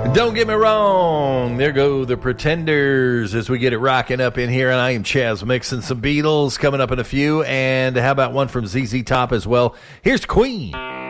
Don't get me wrong. There go the Pretenders as we get it rocking up in here. And I am Chaz mixing some Beatles coming up in a few. And how about one from ZZ Top as well? Here's Queen.